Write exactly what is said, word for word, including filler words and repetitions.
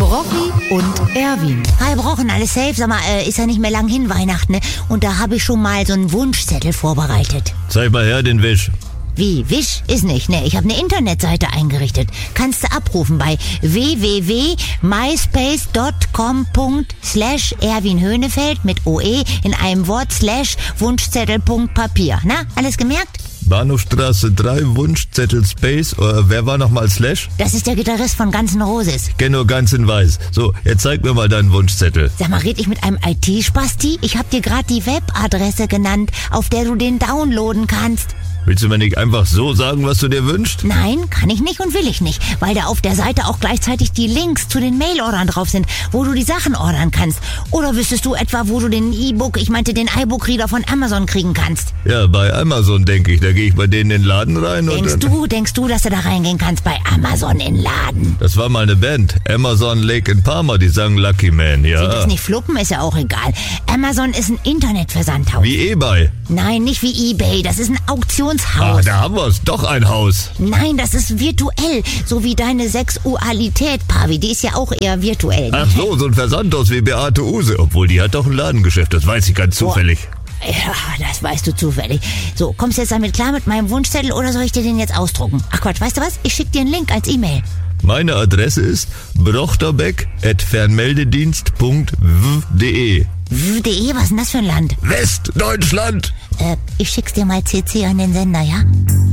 Brocchi und Erwin. Hi Brochen, alles safe? Sag mal, äh, ist ja nicht mehr lang hin Weihnachten, ne? Und da habe ich schon mal so einen Wunschzettel vorbereitet. Zeig mal her den Wisch. Wie? Wisch? Ist nicht, ne? Ich habe eine Internetseite eingerichtet. Kannst du abrufen bei w w w punkt myspace punkt com slash Erwin Höhnefeld mit O E in einem Wort slash Wunschzettel.papier. Na, alles gemerkt? Bahnhofstraße drei, Wunschzettel Space. Äh, wer war nochmal Slash? Das ist der Gitarrist von Guns N' Roses. Kenn nur ganz in weiß. So, jetzt zeig mir mal deinen Wunschzettel. Sag mal, red ich mit einem I T-Spasti? Ich hab dir gerade die Webadresse genannt, auf der du den downloaden kannst. Willst du mir nicht einfach so sagen, was du dir wünschst? Nein, kann ich nicht und will ich nicht, weil da auf der Seite auch gleichzeitig die Links zu den Mail-Ordern drauf sind, wo du die Sachen ordern kannst. Oder wüsstest du etwa, wo du den E-Book, ich meinte den iBook-Reader von Amazon kriegen kannst? Ja, bei Amazon denke ich. Da gehe ich bei denen in den Laden rein und... Denkst du, denkst du, dass du da reingehen kannst bei Amazon in den Laden? Das war mal eine Band. Amazon Lake in Palma, die sagen Lucky Man, ja. Sind das nicht Fluppen? Ist ja auch egal. Amazon ist ein Internetversandhaus. Wie eBay. Nein, nicht wie eBay. Das ist ein Auktionshaus. Ah, da haben wir's. Doch ein Haus. Nein, das ist virtuell. So wie deine Sexualität, Pavi. Die ist ja auch eher virtuell. Ach so, so ein Versandhaus wie Beate Use. Obwohl, die hat doch ein Ladengeschäft. Das weiß ich ganz zufällig. Ja, das weißt du zufällig. So, kommst du jetzt damit klar mit meinem Wunschzettel oder soll ich dir den jetzt ausdrucken? Ach Quatsch, weißt du was? Ich schick dir einen Link als E-Mail. Meine Adresse ist brochterbeck at fernmeldedienst punkt w punkt de. w punkt de, was ist denn das für ein Land? Westdeutschland! Äh, ich schick's dir mal C C an den Sender, ja?